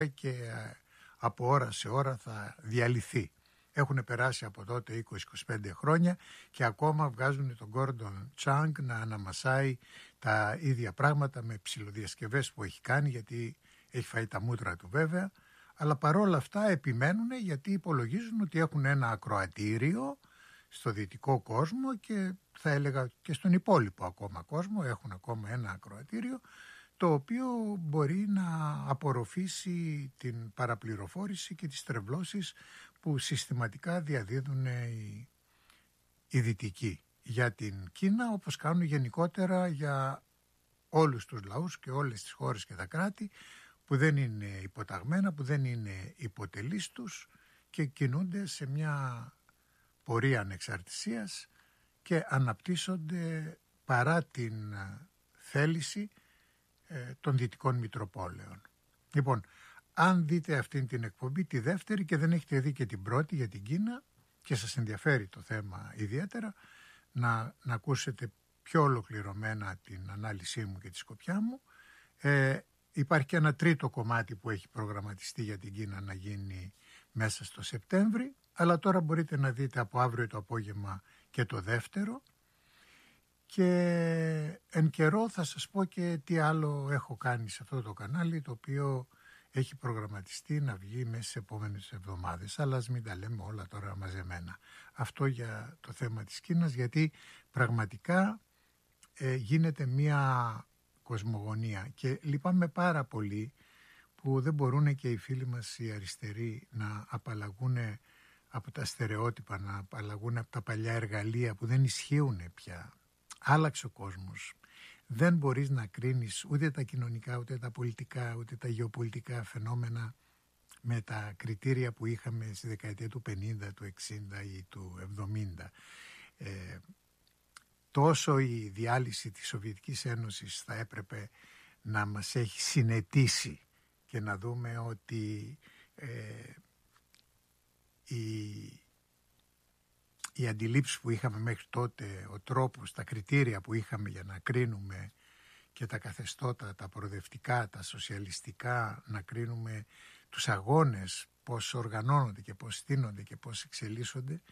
και από ώρα σε ώρα θα διαλυθεί. Έχουν περάσει από τότε 20-25 χρόνια και ακόμα βγάζουν τον Gordon Chang να αναμασάει τα ίδια πράγματα με ψιλοδιασκευές που έχει κάνει, γιατί έχει φάει τα μούτρα του βέβαια, αλλά παρόλα αυτά επιμένουν γιατί υπολογίζουν ότι έχουν ένα ακροατήριο στο δυτικό κόσμο και θα έλεγα και στον υπόλοιπο ακόμα κόσμο έχουν ακόμα ένα ακροατήριο το οποίο μπορεί να απορροφήσει την παραπληροφόρηση και τις τρευλώσεις που συστηματικά διαδίδουν οι δυτικοί για την Κίνα, όπως κάνουν γενικότερα για όλους τους λαούς και όλες τις χώρες και τα κράτη που δεν είναι υποταγμένα, που δεν είναι υποτελείς τους και κινούνται σε μια πορεία ανεξαρτησίας και αναπτύσσονται παρά την θέληση των δυτικών μητροπόλεων. Λοιπόν, αν δείτε αυτήν την εκπομπή, τη δεύτερη, και δεν έχετε δει και την πρώτη για την Κίνα και σας ενδιαφέρει το θέμα ιδιαίτερα, να ακούσετε πιο ολοκληρωμένα την ανάλυση μου και τη σκοπιά μου. Υπάρχει και ένα τρίτο κομμάτι που έχει προγραμματιστεί για την Κίνα να γίνει μέσα στο Σεπτέμβρη, αλλά τώρα μπορείτε να δείτε από αύριο το απόγευμα και το δεύτερο. Και εν καιρό θα σας πω και τι άλλο έχω κάνει σε αυτό το κανάλι, το οποίο έχει προγραμματιστεί να βγει μέσα στις επόμενες εβδομάδες. Αλλά ας μην τα λέμε όλα τώρα μαζεμένα. Αυτό για το θέμα της Κίνας, γιατί πραγματικά γίνεται μια κοσμογονία και λυπάμαι πάρα πολύ που δεν μπορούν και οι φίλοι μας οι αριστεροί να απαλλαγούν από τα στερεότυπα, να απαλλαγούν από τα παλιά εργαλεία που δεν ισχύουν πια. Άλλαξε ο κόσμος. Δεν μπορείς να κρίνεις ούτε τα κοινωνικά, ούτε τα πολιτικά, ούτε τα γεωπολιτικά φαινόμενα με τα κριτήρια που είχαμε στη δεκαετία του 50, του 60 ή του 70. Τόσο η διάλυση της Σοβιετικής Ένωσης θα έπρεπε να μας έχει συνετίσει και να δούμε ότι οι αντιλήψεις που είχαμε μέχρι τότε, ο τρόπος, τα κριτήρια που είχαμε για να κρίνουμε και τα καθεστώτα, τα προοδευτικά, τα σοσιαλιστικά, να κρίνουμε τους αγώνες, πώς οργανώνονται και πώς στείνονται και πώς εξελίσσονται,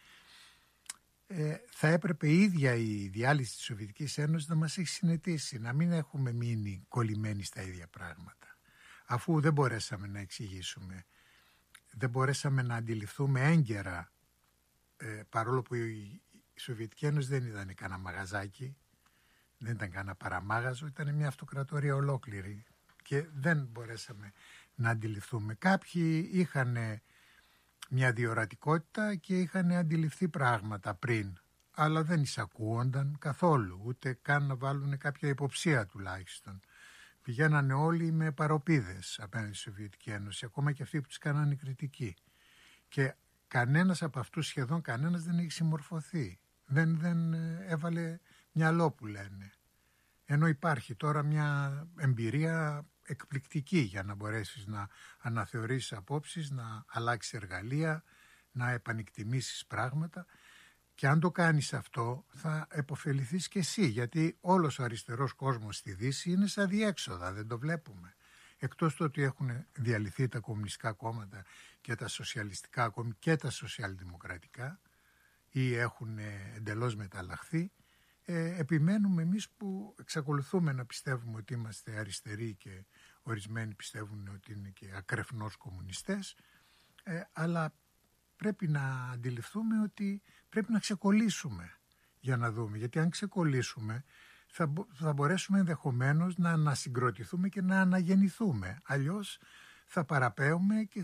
θα έπρεπε η ίδια η διάλυση της Σοβιετικής Ένωσης να μας έχει συνετίσει, να μην έχουμε μείνει κολλημένοι στα ίδια πράγματα. Αφού δεν μπορέσαμε να εξηγήσουμε, δεν μπορέσαμε να αντιληφθούμε έγκαιρα, παρόλο που η Σοβιετική Ένωση δεν ήταν κανένα μαγαζάκι, δεν ήταν κανένα παραμάγαζο, ήταν μια αυτοκρατορία ολόκληρη και δεν μπορέσαμε να αντιληφθούμε. Κάποιοι είχαν μια διορατικότητα και είχαν αντιληφθεί πράγματα πριν, αλλά δεν εισακούονταν καθόλου, ούτε καν να βάλουν κάποια υποψία τουλάχιστον. Πηγαίνανε όλοι με παροπίδες απέναντι στη Σοβιετική Ένωση, ακόμα και αυτοί που τους κάνανε κριτική. Και κανένας από αυτούς, σχεδόν κανένας, δεν έχει συμμορφωθεί. Δεν έβαλε μυαλό που λένε. Ενώ υπάρχει τώρα μια εμπειρία εκπληκτική για να μπορέσεις να αναθεωρήσεις απόψεις, να αλλάξεις εργαλεία, να επανεκτιμήσεις πράγματα. Και αν το κάνεις αυτό θα επωφεληθείς και εσύ, γιατί όλος ο αριστερός κόσμος στη Δύση είναι σαν διέξοδα, δεν το βλέπουμε. Εκτός του ότι έχουν διαλυθεί τα κομμουνιστικά κόμματα και τα σοσιαλιστικά, ακόμη και τα σοσιαλδημοκρατικά, ή έχουν εντελώς μεταλλαχθεί, επιμένουμε εμείς που εξακολουθούμε να πιστεύουμε ότι είμαστε αριστεροί και ορισμένοι πιστεύουν ότι είναι και ακρεφνώς κομμουνιστές, αλλά πρέπει να αντιληφθούμε ότι πρέπει να ξεκολλήσουμε για να δούμε, γιατί αν ξεκολλήσουμε θα μπορέσουμε ενδεχομένως να ανασυγκροτηθούμε και να αναγεννηθούμε. Αλλιώς θα παραπέουμε και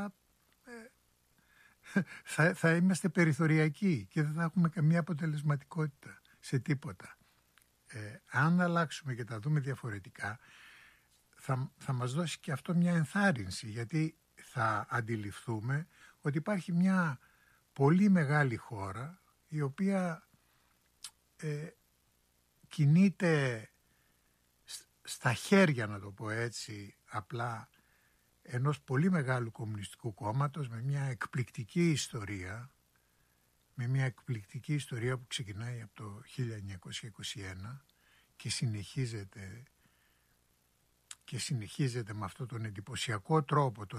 θα είμαστε περιθωριακοί και δεν θα έχουμε καμία αποτελεσματικότητα σε τίποτα. Αν αλλάξουμε και τα δούμε διαφορετικά, θα μας δώσει και αυτό μια ενθάρρυνση, γιατί θα αντιληφθούμε ότι υπάρχει μια πολύ μεγάλη χώρα η οποία κινείται στα χέρια, να το πω έτσι απλά, ενός πολύ μεγάλου κομμουνιστικού κόμματος με μια εκπληκτική ιστορία, που ξεκινάει από το 1921 και συνεχίζεται και συνεχίζεται με αυτόν τον εντυπωσιακό τρόπο,